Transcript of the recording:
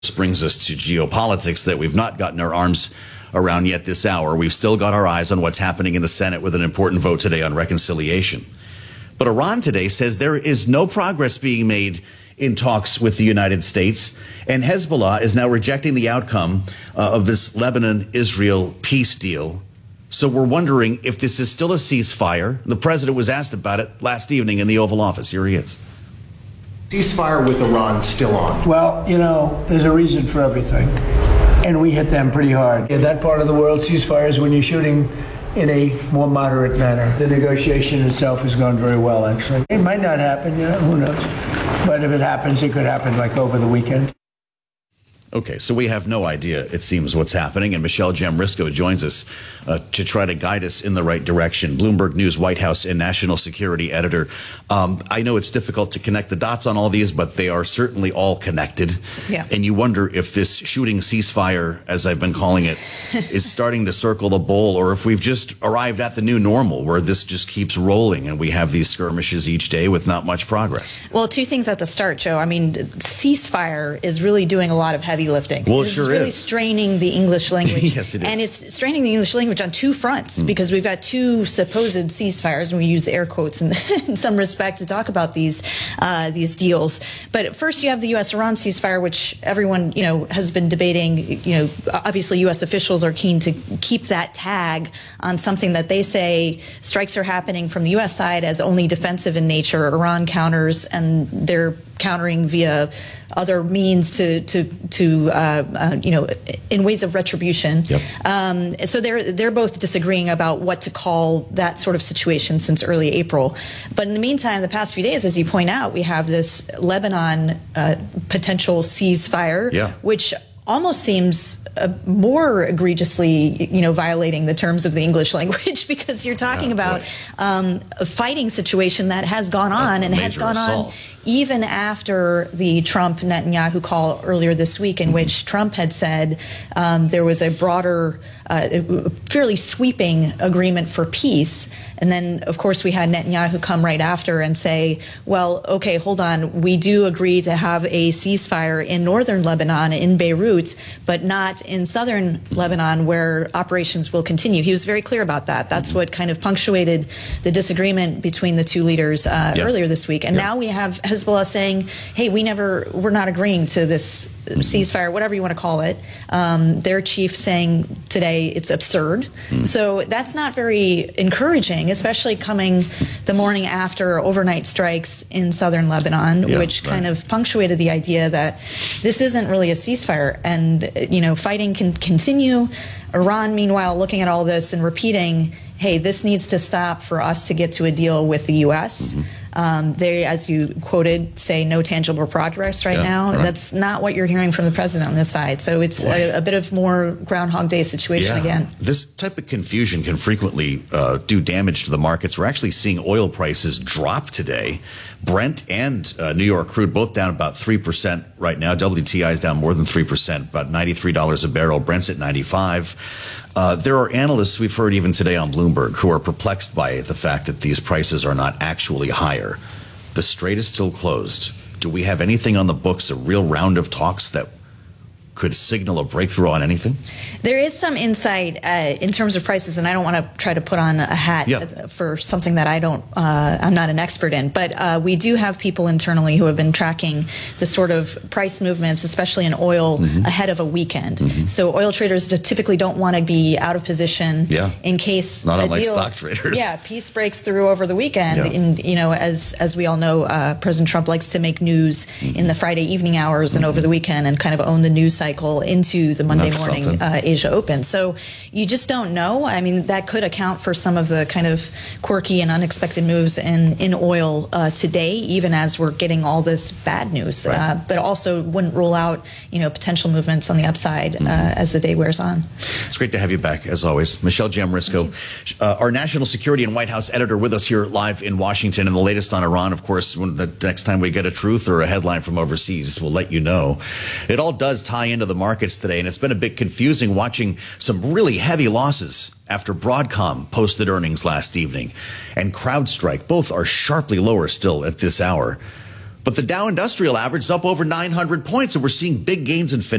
brings us to geopolitics that we've not gotten our arms around yet this hour. We've still got our eyes on what's happening in the Senate with an important vote today on reconciliation. But Iran today says there is no progress being made in talks with the United States, and Hezbollah is now rejecting the outcome of this Lebanon-Israel peace deal. So we're wondering if this is still a ceasefire. The president was asked about it last evening in the Oval Office. Here he is. Ceasefire with Iran still on? Well, you know, there's a reason for everything, and we hit them pretty hard. In that part of the world, ceasefire is when you're shooting in a more moderate manner. The negotiation itself has gone very well, actually. It might not happen, you know, who knows? But if it happens, it could happen like over the weekend. Okay, so we have no idea, it seems, what's happening, and Michelle Jamrisko joins us to try to guide us in the right direction. Bloomberg News White House and national security editor. I know it's difficult to connect the dots on all these, but they are certainly all connected. Yeah. And you wonder if this shooting ceasefire, as I've been calling it, is starting to circle the bowl, or if we've just arrived at the new normal, where this just keeps rolling and we have these skirmishes each day with not much progress. Well, two things at the start, Joe. I mean, ceasefire is really doing a lot of heavy lifting. Well, it sure is. It's really straining the English language. Yes, it is. And it's straining the English language on two fronts, because we've got two supposed ceasefires, and we use air quotes in some respect to talk about these deals. But first, you have the U.S.-Iran ceasefire, which everyone, you know, has been debating. You know, obviously, U.S. officials are keen to keep that tag on something that they say strikes are happening from the U.S. side as only defensive in nature. Iran counters, and they're countering via other means to you know, in ways of retribution. Yep. So they're both disagreeing about what to call that sort of situation since early April. But in the meantime, the past few days, as you point out, we have this Lebanon potential ceasefire, yeah, which almost seems more egregiously, you know, violating the terms of the English language, because you're talking about a fighting situation that has gone on and has gone on even after the Trump-Netanyahu call earlier this week, in which Trump had said there was a broader, fairly sweeping agreement for peace. And then, of course, we had Netanyahu come right after and say, well, okay, hold on, we do agree to have a ceasefire in northern Lebanon, in Beirut, but not in southern Lebanon, where operations will continue. He was very clear about that. That's what kind of punctuated the disagreement between the two leaders earlier this week. And now we have Hezbollah saying, hey, we're not agreeing to this ceasefire, whatever you want to call it. Their chief saying today it's absurd. So that's not very encouraging, especially coming the morning after overnight strikes in southern Lebanon, which kind of punctuated the idea that this isn't really a ceasefire, and you know, fighting can continue. Iran, meanwhile, looking at all this and repeating, hey, this needs to stop for us to get to a deal with the U.S. They, as you quoted, say no tangible progress right now. Right. That's not what you're hearing from the president on this side. So it's a bit of more Groundhog Day situation again. This type of confusion can frequently do damage to the markets. We're actually seeing oil prices drop today. Brent and New York crude both down about 3% right now. WTI is down more than 3%, about $93 a barrel. Brent's at 95. There are analysts we've heard even today on Bloomberg who are perplexed by the fact that these prices are not actually higher. The Strait is still closed. Do we have anything on the books, a real round of talks that could signal a breakthrough on anything? There is some insight in terms of prices, and I don't want to try to put on a hat for something that I'm not an expert in, but we do have people internally who have been tracking the sort of price movements, especially in oil, ahead of a weekend. So oil traders typically don't want to be out of position in case not a unlike deal, stock traders. Peace breaks through over the weekend. And you know, as we all know, President Trump likes to make news in the Friday evening hours and over the weekend, and kind of own the news cycle into the Monday morning Asia Open. So you just don't know. I mean, that could account for some of the kind of quirky and unexpected moves in oil today, even as we're getting all this bad news. But also wouldn't rule out, you know, potential movements on the upside as the day wears on. It's great to have you back, as always. Michelle Jamrisko, our national security and White House editor, with us here live in Washington. And the latest on Iran, of course, when the next time we get a truth or a headline from overseas, we'll let you know. It all does tie into the markets today, and it's been a bit confusing watching some really heavy losses after Broadcom posted earnings last evening and CrowdStrike. Both are sharply lower still at this hour. But the Dow Industrial Average is up over 900 points, and we're seeing big gains in